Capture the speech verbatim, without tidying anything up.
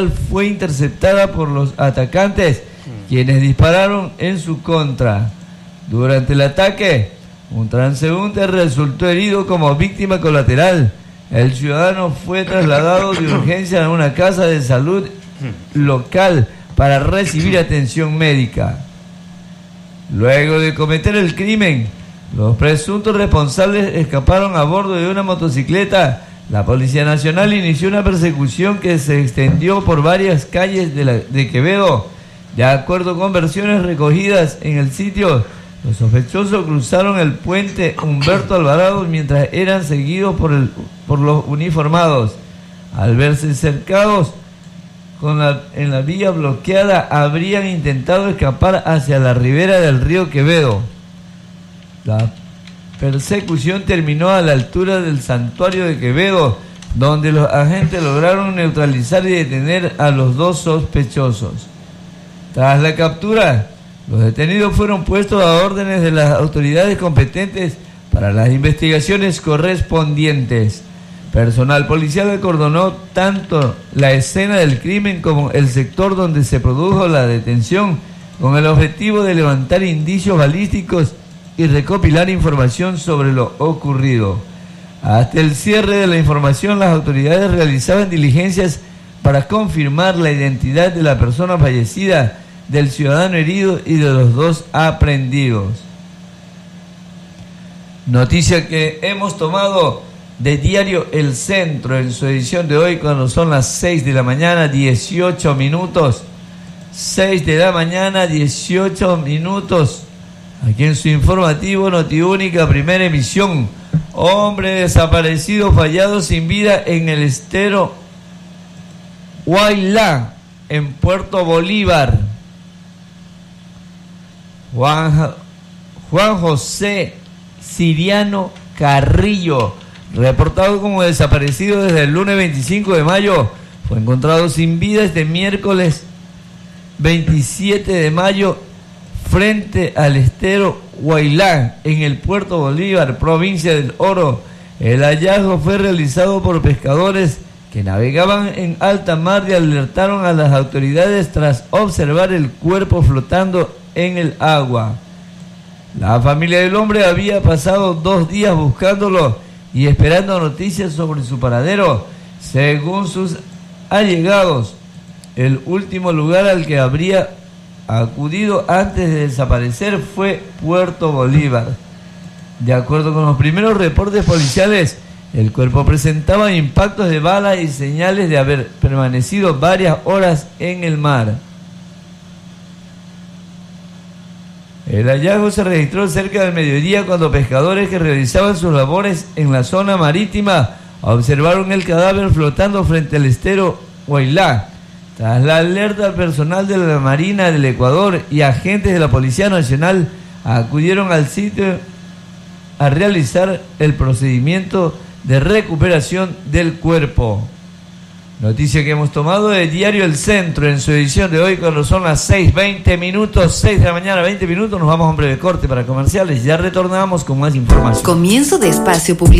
policial fue interceptada por los atacantes, quienes dispararon en su contra. Durante el ataque, un transeúnte resultó herido como víctima colateral. El ciudadano fue trasladado de urgencia a una casa de salud local para recibir atención médica. Luego de cometer el crimen, los presuntos responsables escaparon a bordo de una motocicleta. La Policía Nacional inició una persecución que se extendió por varias calles de, la, de Quevedo. De acuerdo con versiones recogidas en el sitio, los sospechosos cruzaron el puente Humberto Alvarado mientras eran seguidos por, el, por los uniformados. Al verse cercados con la, en la vía bloqueada, habrían intentado escapar hacia la ribera del río Quevedo. La persecución terminó a la altura del santuario de Quevedo, donde los agentes lograron neutralizar y detener a los dos sospechosos. Tras la captura, los detenidos fueron puestos a órdenes de las autoridades competentes para las investigaciones correspondientes. Personal policial acordonó tanto la escena del crimen como el sector donde se produjo la detención, con el objetivo de levantar indicios balísticos y recopilar información sobre lo ocurrido. Hasta el cierre de la información, las autoridades realizaban diligencias para confirmar la identidad de la persona fallecida, del ciudadano herido y de los dos aprehendidos. Noticia que hemos tomado de Diario El Centro en su edición de hoy, cuando son las seis de la mañana, dieciocho minutos. seis de la mañana, dieciocho minutos. Aquí en su informativo Notiúnica, primera emisión. Hombre desaparecido fallado sin vida en el estero Huaylá, en Puerto Bolívar. Juan, Juan José Siriano Carrillo, reportado como desaparecido desde el lunes veinticinco de mayo, fue encontrado sin vida este miércoles veintisiete de mayo frente al estero Huaylá, en el Puerto Bolívar, provincia del Oro. El hallazgo fue realizado por pescadores que navegaban en alta mar y alertaron a las autoridades tras observar el cuerpo flotando en el agua. La familia del hombre había pasado dos días buscándolo y esperando noticias sobre su paradero. Según sus allegados, el último lugar al que habría acudido antes de desaparecer fue Puerto Bolívar. De acuerdo con los primeros reportes policiales, el cuerpo presentaba impactos de bala y señales de haber permanecido varias horas en el mar. El hallazgo se registró cerca del mediodía, cuando pescadores que realizaban sus labores en la zona marítima observaron el cadáver flotando frente al estero Huaylá. Tras la alerta, al personal de la Marina del Ecuador y agentes de la Policía Nacional acudieron al sitio a realizar el procedimiento de recuperación del cuerpo. Noticia que hemos tomado de Diario El Centro en su edición de hoy, cuando son las seis veinte minutos, seis de la mañana, veinte minutos. Nos vamos a un breve corte para comerciales. Ya retornamos con más información. Comienzo de espacio publicitario.